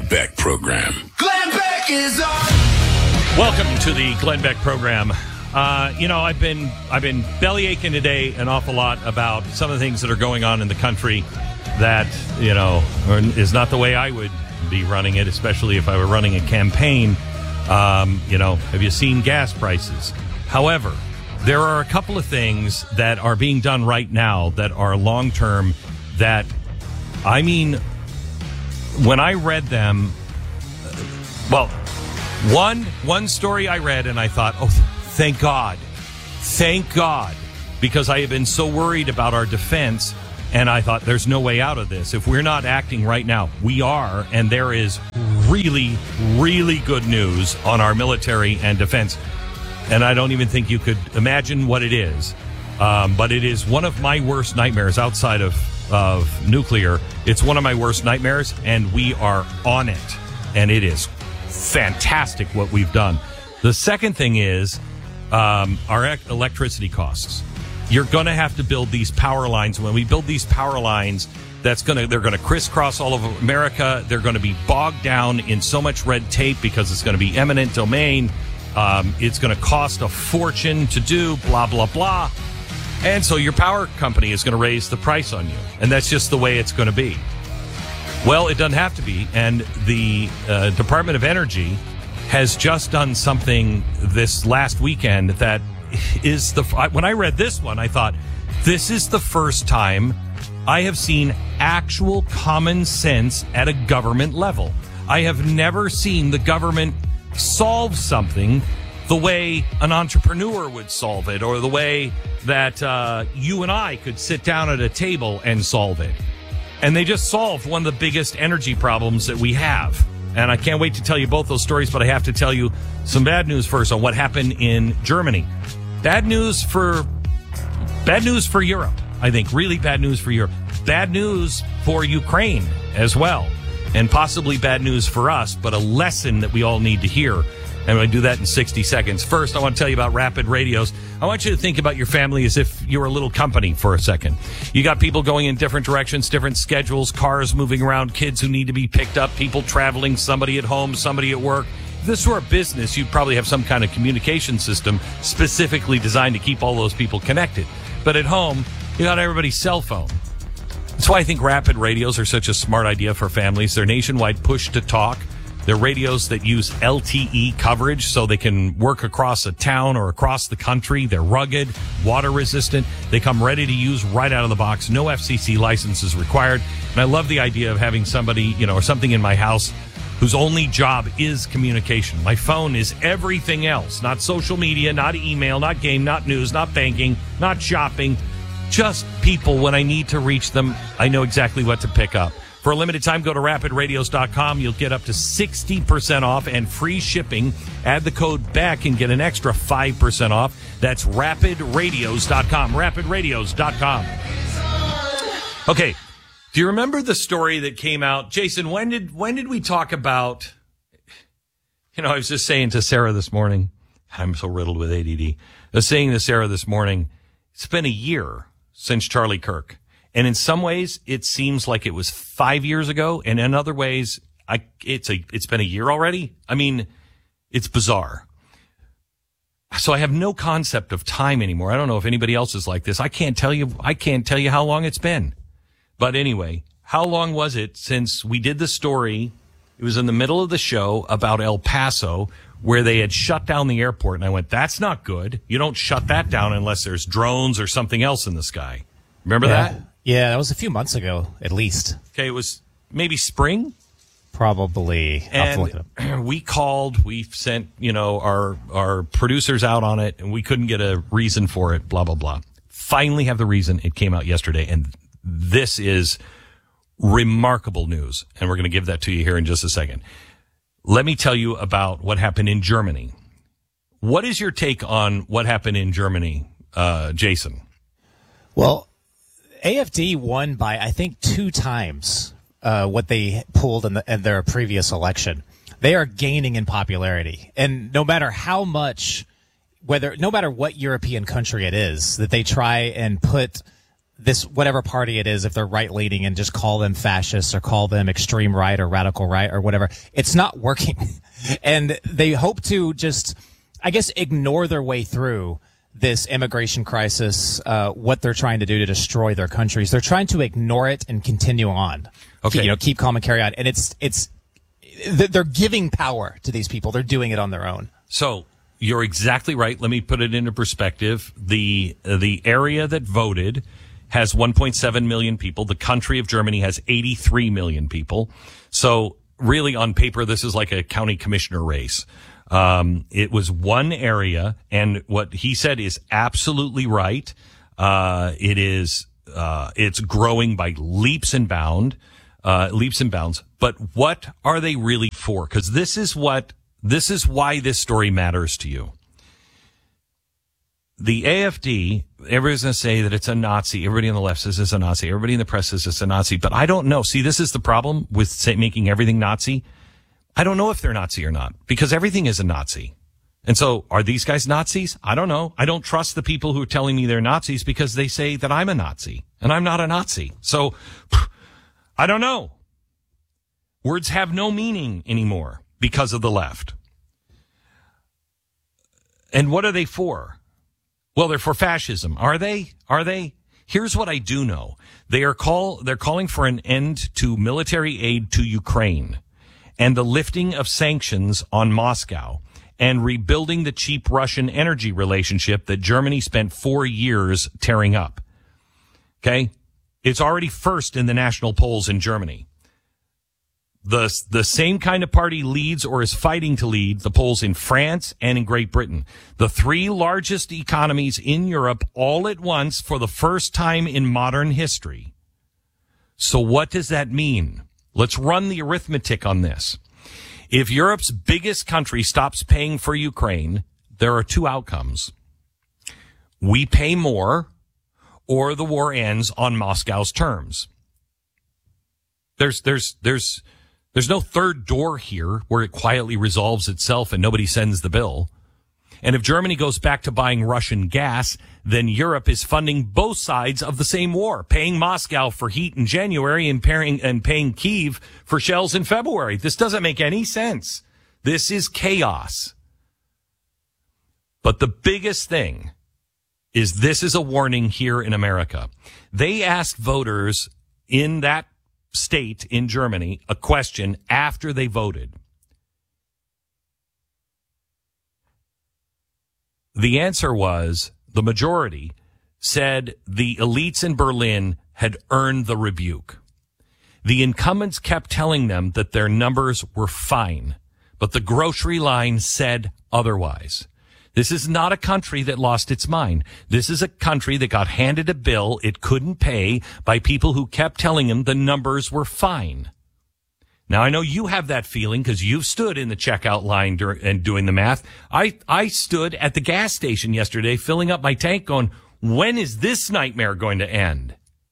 Beck Program. Glenn Beck is on. Welcome to the Glenn Beck Program. I've been belly aching today an awful lot about some of the things that are going on in the country that, is not the way I would be running it, especially if I were running a campaign. Have you seen gas prices? However, there are a couple of things that are being done right now that are long-term that, when I read them, one story I read and I thought, oh, thank God, because I have been so worried about our defense, and I thought there's no way out of this. If we're not acting right now, we are, and there is really, really good news on our military and defense, and I don't even think you could imagine what it is, but it is one of my worst nightmares outside of nuclear. It's one of my worst nightmares, and we are on it, and it is fantastic what we've done. The second thing is our electricity costs. You're going to have to build these power lines. When we build these power lines, they're going to crisscross all over America. They're going to be bogged down in so much red tape because it's going to be eminent domain. It's going to cost a fortune to do, blah, blah, blah. And so your power company is going to raise the price on you. And that's just the way it's going to be. Well, it doesn't have to be. And the Department of Energy has just done something this last weekend that is when I read this one, I thought, this is the first time I have seen actual common sense at a government level. I have never seen the government solve something the way an entrepreneur would solve it, or the way that you and I could sit down at a table and solve it. And they just solved one of the biggest energy problems that we have. And I can't wait to tell you both those stories, but I have to tell you some bad news first on what happened in Germany. Bad news for Europe, I think. Really bad news for Europe. Bad news for Ukraine as well. And possibly bad news for us, but a lesson that we all need to hear. And I'm going to do that in 60 seconds. First, I want to tell you about Rapid Radios. I want you to think about your family as if you were a little company for a second. You got people going in different directions, different schedules, cars moving around, kids who need to be picked up, people traveling, somebody at home, somebody at work. If this were a business, you'd probably have some kind of communication system specifically designed to keep all those people connected. But at home, you got everybody's cell phone. That's why I think Rapid Radios are such a smart idea for families. They're nationwide push to talk. They're radios that use LTE coverage so they can work across a town or across the country. They're rugged, water resistant. They come ready to use right out of the box. No FCC license is required. And I love the idea of having somebody, or something in my house whose only job is communication. My phone is everything else. Not social media, not email, not game, not news, not banking, not shopping. Just people. When I need to reach them, I know exactly what to pick up. For a limited time, go to rapidradios.com. You'll get up to 60% off and free shipping. Add the code BECK and get an extra 5% off. That's rapidradios.com. Rapidradios.com. Okay. Do you remember the story that came out? Jason, when did we talk about, I was just saying to Sarah this morning, I'm so riddled with ADD. I was saying to Sarah this morning, it's been a year since Charlie Kirk. And in some ways, it seems like it was 5 years ago. And in other ways, it's been a year already. I mean, it's bizarre. So I have no concept of time anymore. I don't know if anybody else is like this. I can't tell you how long it's been. But anyway, how long was it since we did the story? It was in the middle of the show about El Paso, where they had shut down the airport. And I went, that's not good. You don't shut that down unless there's drones or something else in the sky. Remember that? Yeah, that was a few months ago, at least. Okay, it was maybe spring? Probably. And we called, we sent, our producers out on it, and we couldn't get a reason for it, blah, blah, blah. Finally have the reason. It came out yesterday, and this is remarkable news, and we're going to give that to you here in just a second. Let me tell you about what happened in Germany. What is your take on what happened in Germany, Jason? Well, AFD won by, I think, 2 times what they pulled in their previous election. They are gaining in popularity. And no matter how much, no matter what European country it is, that they try and put this whatever party it is, if they're right leaning, and just call them fascists or call them extreme right or radical right or whatever. It's not working. And they hope to just, I guess, ignore their way through this immigration crisis, what they're trying to do to destroy their countries. They're trying to ignore it and continue on. Okay. Keep calm and carry on. And they're giving power to these people. They're doing it on their own. So you're exactly right. Let me put it into perspective. The area that voted has 1.7 million people. The country of Germany has 83 million people. So really, on paper, this is like a county commissioner race. It was one area, and what he said is absolutely right. It's growing by leaps and bounds. But what are they really for? Because this is why this story matters to you. The AfD, everybody's going to say that it's a Nazi. Everybody on the left says it's a Nazi. Everybody in the press says it's a Nazi. But I don't know. See, this is the problem with making everything Nazi. I don't know if they're Nazi or not, because everything is a Nazi. And so, are these guys Nazis? I don't know. I don't trust the people who are telling me they're Nazis because they say that I'm a Nazi, and I'm not a Nazi. So, I don't know. Words have no meaning anymore because of the left. And what are they for? Well, they're for fascism. Are they? Here's what I do know. They're calling for an end to military aid to Ukraine and the lifting of sanctions on Moscow and rebuilding the cheap Russian energy relationship that Germany spent 4 years tearing up. Okay? It's already first in the national polls in Germany. The same kind of party leads or is fighting to lead the polls in France and in Great Britain. The three largest economies in Europe all at once for the first time in modern history. So what does that mean? Let's run the arithmetic on this. If Europe's biggest country stops paying for Ukraine, there are two outcomes. We pay more, or the war ends on Moscow's terms. There's no third door here where it quietly resolves itself and nobody sends the bill. And if Germany goes back to buying Russian gas, then Europe is funding both sides of the same war, paying Moscow for heat in January and paying Kyiv for shells in February. This doesn't make any sense. This is chaos. But the biggest thing is this is a warning here in America. They asked voters in that state in Germany a question after they voted. The answer was, the majority said the elites in Berlin had earned the rebuke. The incumbents kept telling them that their numbers were fine, but the grocery line said otherwise. This is not a country that lost its mind. This is a country that got handed a bill it couldn't pay by people who kept telling him the numbers were fine. Now, I know you have that feeling because you've stood in the checkout line and doing the math. I stood at the gas station yesterday filling up my tank going, when is this nightmare going to end?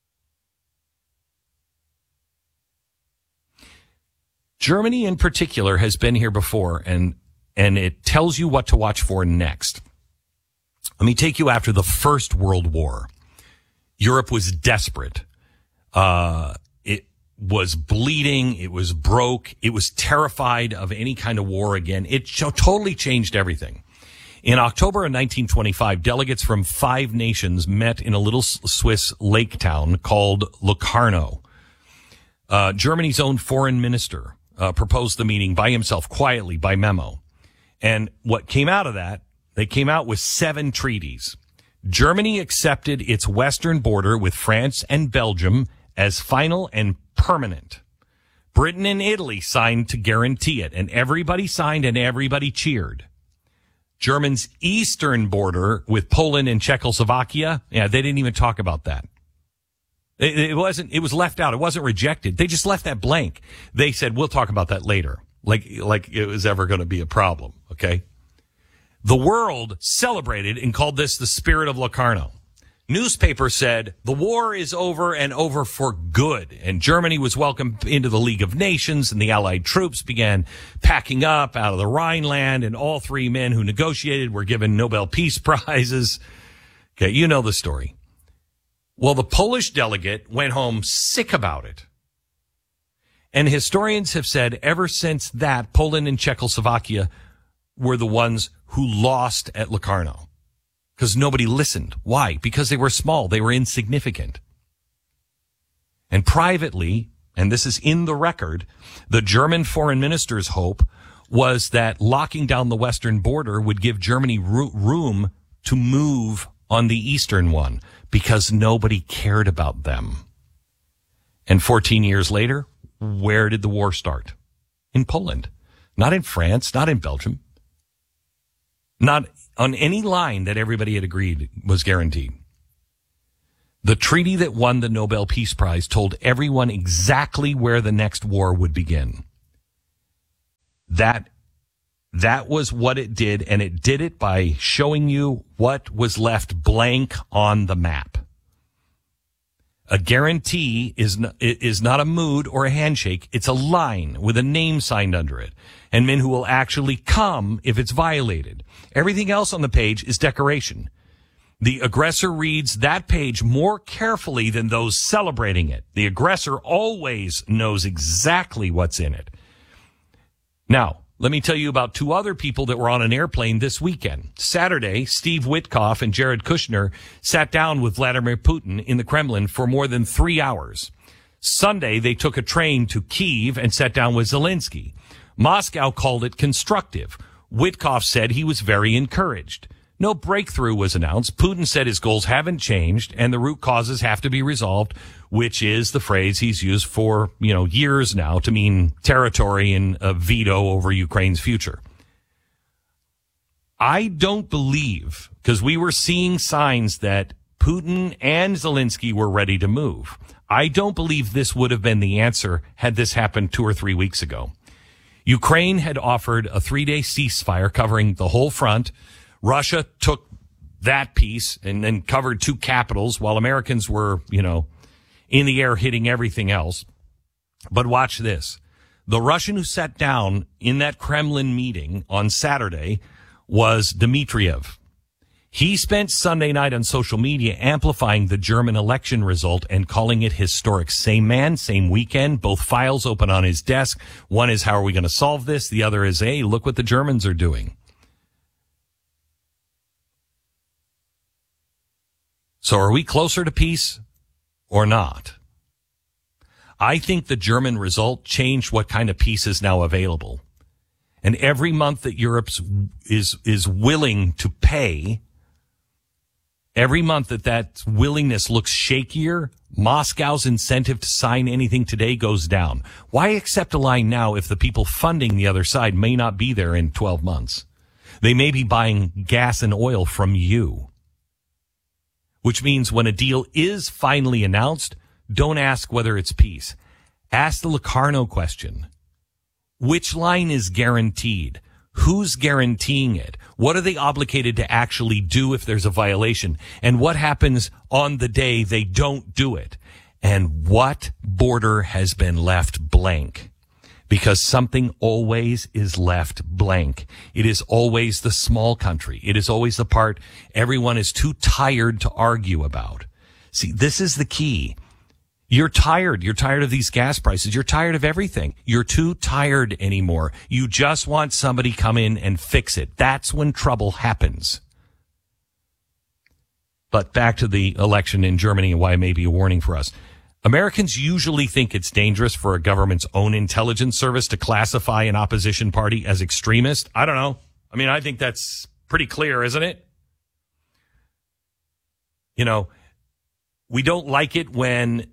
Germany in particular has been here before, and it tells you what to watch for next. Let me take you after the First World War. Europe was desperate. It was bleeding. It was broke. It was terrified of any kind of war again. It totally changed everything. In October of 1925, delegates from 5 nations met in a little Swiss lake town called Locarno. Germany's own foreign minister proposed the meeting by himself, quietly, by memo. And what came out of that, they came out with 7 treaties. Germany accepted its western border with France and Belgium as final and permanent. Britain and Italy signed to guarantee it, and everybody signed and everybody cheered. Germany's eastern border with Poland and Czechoslovakia, they didn't even talk about that. It was left out. It wasn't rejected. They just left that blank. They said, we'll talk about that later. Like it was ever going to be a problem. Okay. The world celebrated and called this the spirit of Locarno. Newspapers said the war is over and over for good. And Germany was welcomed into the League of Nations, and the Allied troops began packing up out of the Rhineland, and all 3 men who negotiated were given Nobel Peace Prizes. Okay. You know the story. Well, the Polish delegate went home sick about it. And historians have said ever since that, Poland and Czechoslovakia were the ones who lost at Locarno. Because nobody listened. Why? Because they were small. They were insignificant. And privately, and this is in the record, the German foreign minister's hope was that locking down the western border would give Germany room to move on the eastern one because nobody cared about them. And 14 years later, where did the war start? In Poland. Not in France, not in Belgium. Not on any line that everybody had agreed was guaranteed. The treaty that won the Nobel Peace Prize told everyone exactly where the next war would begin. That was what it did, and it did it by showing you what was left blank on the map. A guarantee is not a mood or a handshake. It's a line with a name signed under it, and men who will actually come if it's violated. Everything else on the page is decoration. The aggressor reads that page more carefully than those celebrating it. The aggressor always knows exactly what's in it. Now, let me tell you about two other people that were on an airplane this weekend. Saturday, Steve Witkoff and Jared Kushner sat down with Vladimir Putin in the Kremlin for more than 3 hours. Sunday, they took a train to Kyiv and sat down with Zelensky. Moscow called it constructive. Witkoff said he was very encouraged. No breakthrough was announced. Putin said his goals haven't changed and the root causes have to be resolved, which is the phrase he's used for, years now to mean territory and a veto over Ukraine's future. I don't believe, because we were seeing signs that Putin and Zelensky were ready to move. I don't believe this would have been the answer had this happened 2 or 3 weeks ago. Ukraine had offered a 3-day ceasefire covering the whole front. Russia took that piece and then covered 2 capitals while Americans were, in the air hitting everything else. But watch this. The Russian who sat down in that Kremlin meeting on Saturday was Dmitriev. He spent Sunday night on social media amplifying the German election result and calling it historic. Same man, same weekend, both files open on his desk. One is, how are we going to solve this? The other is, hey, look what the Germans are doing. So are we closer to peace or not? I think the German result changed what kind of peace is now available. And every month that Europe is willing to pay, every month that willingness looks shakier, Moscow's incentive to sign anything today goes down. Why accept a line now if the people funding the other side may not be there in 12 months? They may be buying gas and oil from you. Which means when a deal is finally announced, don't ask whether it's peace. Ask the Locarno question. Which line is guaranteed? Who's guaranteeing it? What are they obligated to actually do if there's a violation? And what happens on the day they don't do it? And what border has been left blank? Because something always is left blank. It is always the small country. It is always the part everyone is too tired to argue about. See, this is the key. You're tired. You're tired of these gas prices. You're tired of everything. You're too tired anymore. You just want somebody come in and fix it. That's when trouble happens. But back to the election in Germany and why it may be a warning for us. Americans usually think it's dangerous for a government's own intelligence service to classify an opposition party as extremist. I don't know. I mean, I think that's pretty clear, isn't it? We don't like it when,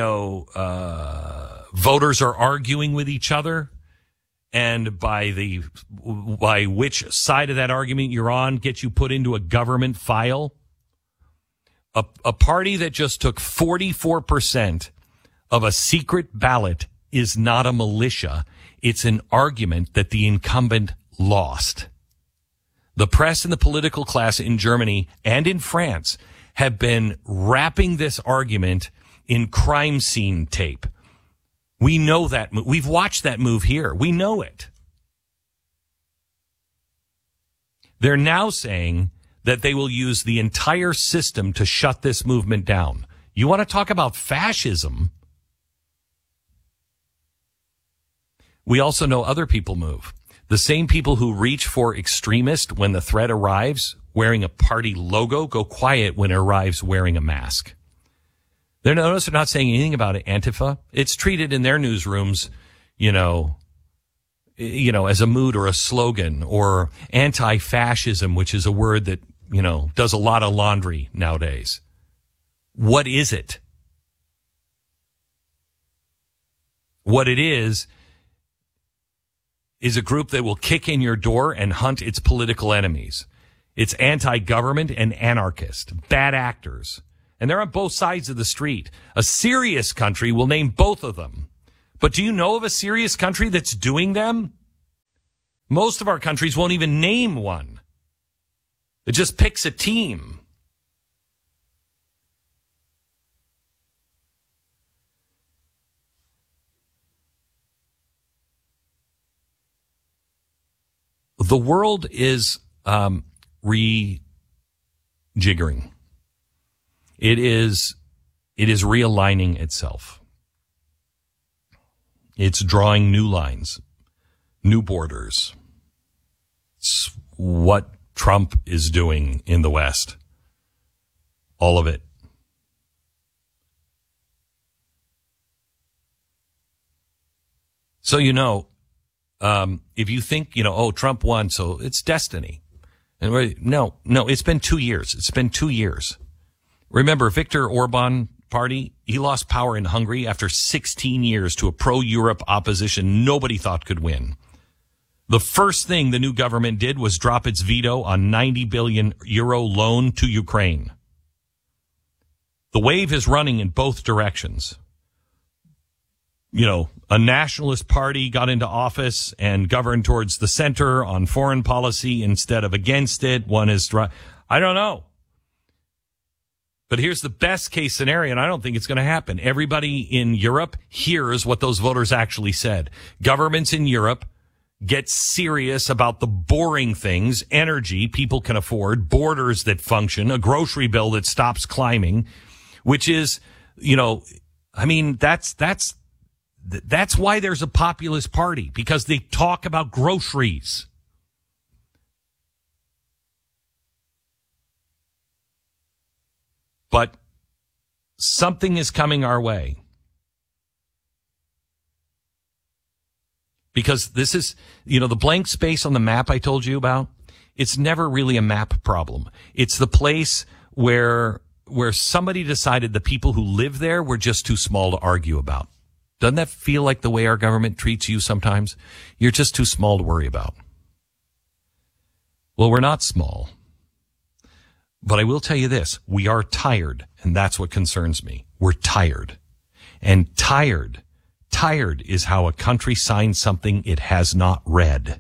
voters are arguing with each other, and by which side of that argument you're on gets you put into a government file. A party that just took 44% of a secret ballot is not a militia. It's an argument that the incumbent lost. The press and the political class in Germany and in France have been wrapping this argument in crime scene tape. We know that. We've watched that move here. We know it. They're now saying that they will use the entire system to shut this movement down. You want to talk about fascism? We also know other people move. The same people who reach for extremist when the threat arrives wearing a party logo go quiet when it arrives wearing a mask. Notice they're not saying anything about it. Antifa, it's treated in their newsrooms, as a mood or a slogan, or anti-fascism, which is a word that, does a lot of laundry nowadays. What is it? What it is a group that will kick in your door and hunt its political enemies. It's anti-government and anarchist, bad actors. And they're on both sides of the street. A serious country will name both of them. But do you know of a serious country that's doing them? Most of our countries won't even name one. It just picks a team. The world is rejiggering. It is realigning itself. It's drawing new lines, new borders. It's what Trump is doing in the West. All of it. So, if you think, Trump won, so it's destiny. And no, it's been 2 years. It's been 2 years. Remember, Viktor Orban party, he lost power in Hungary after 16 years to a pro-Europe opposition nobody thought could win. The first thing the new government did was drop its veto on 90 billion euro loan to Ukraine. The wave is running in both directions. A nationalist party got into office and governed towards the center on foreign policy instead of against it. One is, I don't know. But here's the best case scenario, and I don't think it's going to happen. Everybody in Europe hears what those voters actually said. Governments in Europe get serious about the boring things, energy people can afford, borders that function, a grocery bill that stops climbing, which is, that's why there's a populist party, because they talk about groceries. But something is coming our way. Because this is, the blank space on the map I told you about, it's never really a map problem. It's the place where somebody decided the people who live there were just too small to argue about. Doesn't that feel like the way our government treats you sometimes? You're just too small to worry about. Well, we're not small. But I will tell you this, we are tired, and that's what concerns me. We're tired. And tired is how a country signs something it has not read.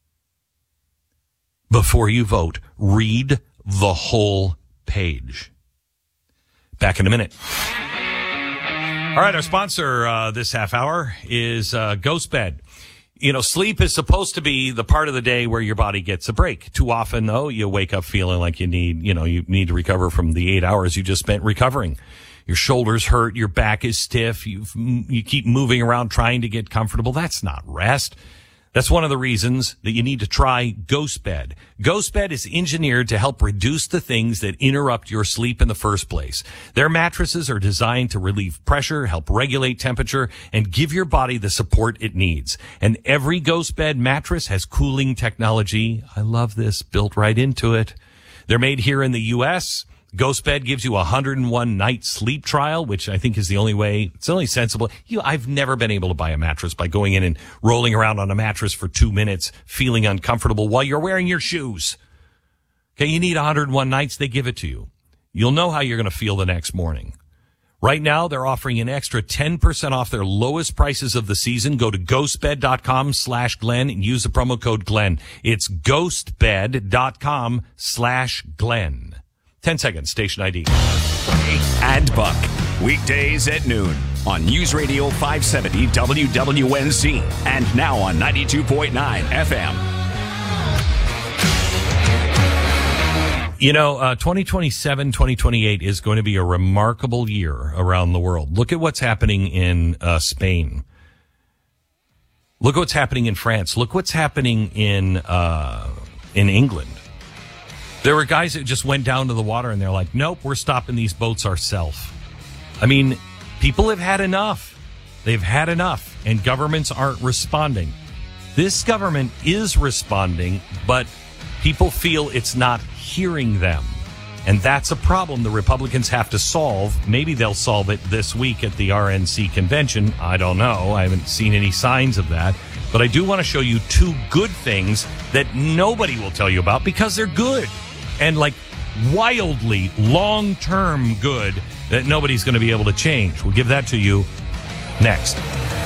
Before you vote, read the whole page. Back in a minute. All right, our sponsor this half hour is GhostBed. Sleep is supposed to be the part of the day where your body gets a break. Too often, though, you wake up feeling like you need to recover from the 8 hours you just spent recovering. Your shoulders hurt, your back is stiff, you keep moving around trying to get comfortable. That's not rest. That's one of the reasons that you need to try GhostBed. GhostBed is engineered to help reduce the things that interrupt your sleep in the first place. Their mattresses are designed to relieve pressure, help regulate temperature, and give your body the support it needs. And every GhostBed mattress has cooling technology. I love this, built right into it. They're made here in the U.S. GhostBed gives you a 101-night sleep trial, which I think is the only way. It's only sensible. I've never been able to buy a mattress by going in and rolling around on a mattress for 2 minutes, feeling uncomfortable while you're wearing your shoes. Okay, you need 101 nights. They give it to you. You'll know how you're going to feel the next morning. Right now, they're offering an extra 10% off their lowest prices of the season. Go to ghostbed.com/Glenn and use the promo code Glenn. It's ghostbed.com/Glenn. 10 seconds, station ID. And Buck, weekdays at noon on News Radio 570 WWNC and now on 92.9 FM. 2027, 2028 is going to be a remarkable year around the world. Look at what's happening in Spain. Look at what's happening in France. Look what's happening in England. There were guys that just went down to the water and they're like, nope, we're stopping these boats ourselves. I mean, people have had enough. They've had enough, and governments aren't responding. This government is responding, but people feel it's not hearing them. And that's a problem the Republicans have to solve. Maybe they'll solve it this week at the RNC convention. I don't know. I haven't seen any signs of that. But I do want to show you two good things that nobody will tell you about because they're good. And like wildly long-term good that nobody's going to be able to change. We'll give that to you next.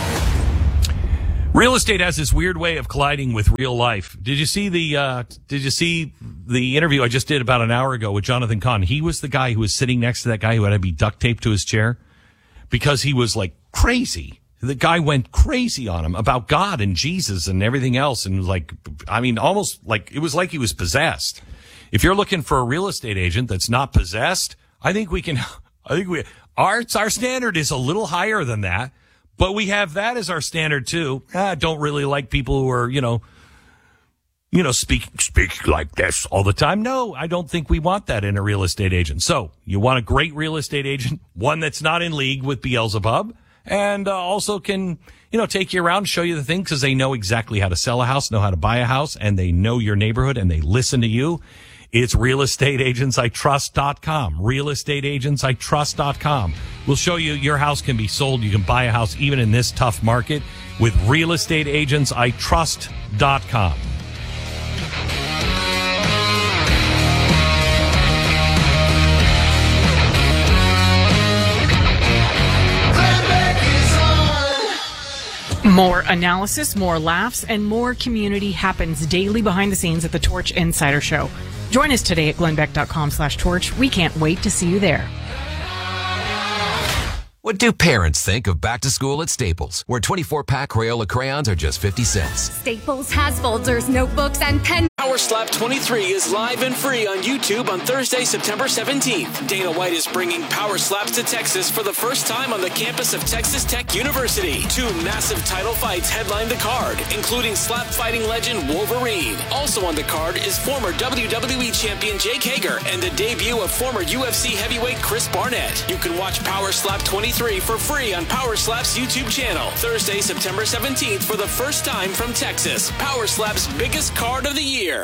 Real estate has this weird way of colliding with real life. Did you see the interview I just did about an hour ago with Jonathan Cahn? He was the guy who was sitting next to that guy who had to be duct taped to his chair because he was like crazy. The guy went crazy on him about God and Jesus and everything else. And like, I mean, almost like it was like he was possessed. If you're looking for a real estate agent that's not possessed, our standard is a little higher than that, but we have that as our standard too. I don't really like people who are, speak like this all the time. No, I don't think we want that in a real estate agent. So you want a great real estate agent, one that's not in league with Beelzebub, and also can, take you around, show you the things because they know exactly how to sell a house, know how to buy a house, and they know your neighborhood and they listen to you. It's realestateagentsitrust.com. Realestateagentsitrust.com. We'll show you your house can be sold. You can buy a house even in this tough market with realestateagentsitrust.com. More analysis, more laughs, and more community happens daily behind the scenes at the Torch Insider Show. Join us today at glennbeck.com/torch. We can't wait to see you there. What do parents think of back to school at Staples, where 24-pack Crayola crayons are just 50 cents? Staples has folders, notebooks, and pen. Power Slap 23 is live and free on YouTube on Thursday, September 17th. Dana White is bringing Power Slaps to Texas for the first time on the campus of Texas Tech University. Two massive title fights headline the card, including slap fighting legend Wolverine. Also on the card is former WWE champion Jake Hager and the debut of former UFC heavyweight Chris Barnett. You can watch Power Slap 23 for free on Power Slap's YouTube channel. Thursday, September 17th for the first time from Texas. Power Slap's biggest card of the year.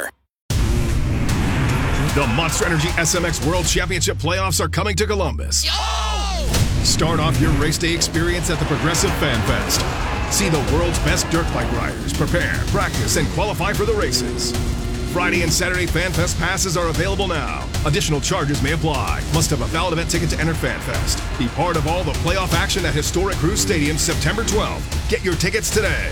The Monster Energy SMX World Championship playoffs are coming to Columbus. Start off your race day experience at the Progressive Fan Fest. See the world's best dirt bike riders prepare, practice, and qualify for the races. Friday and Saturday Fan Fest passes are available now. Additional charges may apply. Must have a valid event ticket to enter Fan Fest. Be part of all the playoff action at Historic Cruise Stadium September 12th. Get your tickets today.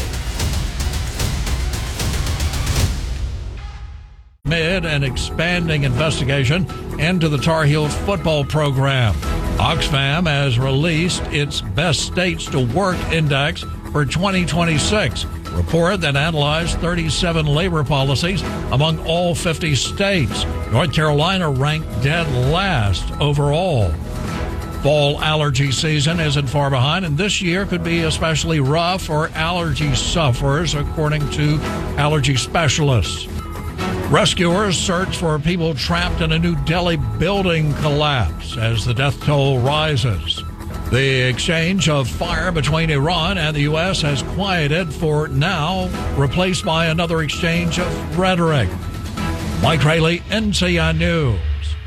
Amid an expanding investigation into the Tar Heels football program, Oxfam has released its Best States to Work Index for 2026, report that analyzed 37 labor policies among all 50 states. North Carolina ranked dead last overall. Fall allergy season isn't far behind, and this year could be especially rough for allergy sufferers, according to allergy specialists. Rescuers search for people trapped in a New Delhi building collapse as the death toll rises. The exchange of fire between Iran and the U.S. has quieted for now, replaced by another exchange of rhetoric. Mike Rayleigh, NCI News.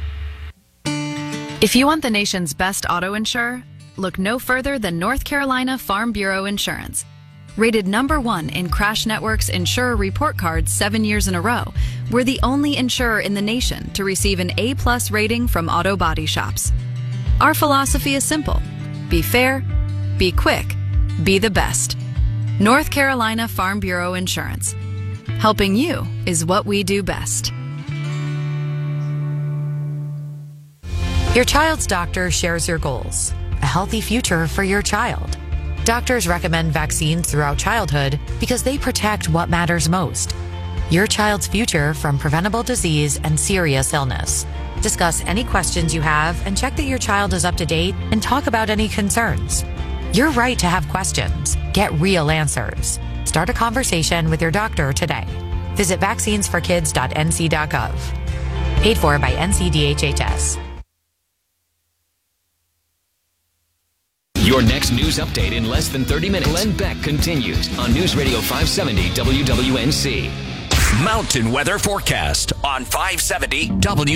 If you want the nation's best auto insurer, look no further than North Carolina Farm Bureau Insurance. Rated #1 in Crash Network's Insurer Report Card 7 years in a row, we're the only insurer in the nation to receive an A+ rating from auto body shops. Our philosophy is simple. Be fair, be quick, be the best. North Carolina Farm Bureau Insurance. Helping you is what we do best. Your child's doctor shares your goals. A healthy future for your child. Doctors recommend vaccines throughout childhood because they protect what matters most. Your child's future from preventable disease and serious illness. Discuss any questions you have and check that your child is up to date and talk about any concerns. You're right to have questions. Get real answers. Start a conversation with your doctor today. Visit vaccinesforkids.nc.gov. Paid for by NCDHHS. Your next news update in less than 30 minutes. Glenn Beck continues on News Radio 570 WWNC. Mountain weather forecast on 570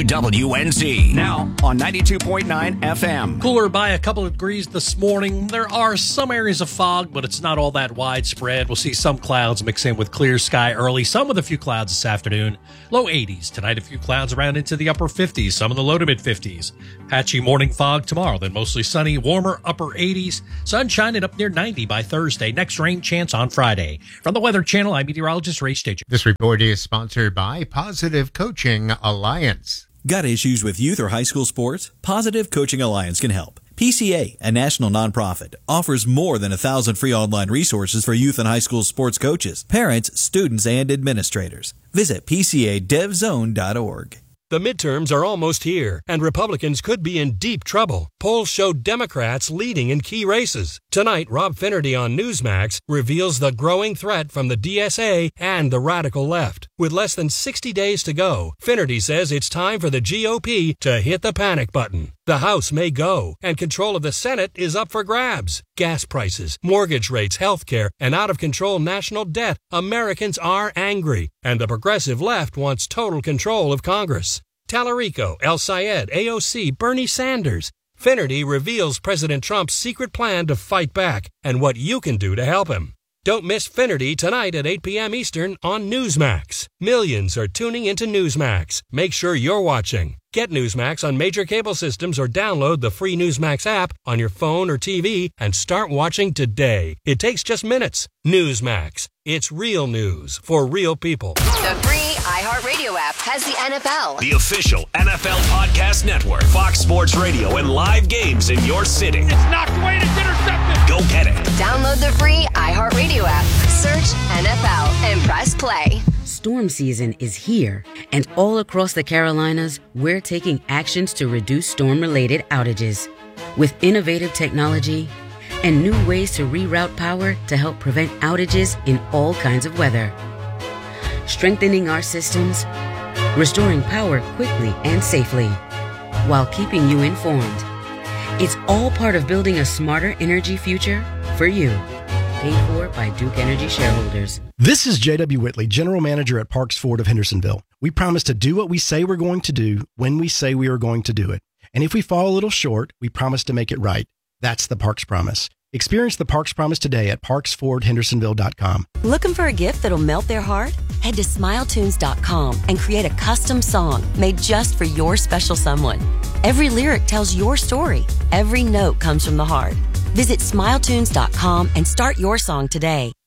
WWNC. Now on 92.9 FM. Cooler by a couple of degrees this morning. There are some areas of fog, but it's not all that widespread. We'll see some clouds mix in with clear sky early, some with a few clouds this afternoon. Low 80s. Tonight, a few clouds around into the upper 50s, some in the low to mid 50s. Patchy morning fog tomorrow, then mostly sunny, warmer upper 80s. Sunshine at up near 90 by Thursday. Next rain chance on Friday. From the Weather Channel, I'm meteorologist Ray Stitcher. This report is sponsored by Positive Coaching Alliance. Got issues with youth or high school sports? Positive Coaching Alliance can help. PCA, a national nonprofit, offers more than 1,000 free online resources for youth and high school sports coaches, parents, students, and administrators. Visit PCADevZone.org. The midterms are almost here, and Republicans could be in deep trouble. Polls show Democrats leading in key races. Tonight, Rob Finnerty on Newsmax reveals the growing threat from the DSA and the radical left. With less than 60 days to go, Finnerty says it's time for the GOP to hit the panic button. The House may go, and control of the Senate is up for grabs. Gas prices, mortgage rates, health care, and out-of-control national debt. Americans are angry, and the progressive left wants total control of Congress. Tallarico, El Sayed, AOC, Bernie Sanders. Finnerty reveals President Trump's secret plan to fight back and what you can do to help him. Don't miss Finnerty tonight at 8 p.m. Eastern on Newsmax. Millions are tuning into Newsmax. Make sure you're watching. Get Newsmax on major cable systems or download the free Newsmax app on your phone or TV and start watching today. It takes just minutes. Newsmax. It's real news for real people. The free iHeartRadio app has the NFL. The official NFL podcast network. Fox Sports Radio and live games in your city. It's knocked away and it's intercepted. Go get it. Download the free iHeartRadio app. Search NFL and press play. Storm season is here, and all across the Carolinas, we're taking actions to reduce storm-related outages. With innovative technology and new ways to reroute power to help prevent outages in all kinds of weather. Strengthening our systems, restoring power quickly and safely, while keeping you informed. It's all part of building a smarter energy future for you. Paid for by Duke Energy shareholders. This is J.W. Whitley, General Manager at Parks Ford of Hendersonville. We promise to do what we say we're going to do when we say we are going to do it. And if we fall a little short, we promise to make it right. That's the Parks Promise. Experience the Parks Promise today at parksfordhendersonville.com. Looking for a gift that'll melt their heart? Head to SmileTunes.com and create a custom song made just for your special someone. Every lyric tells your story. Every note comes from the heart. Visit SmileTunes.com and start your song today.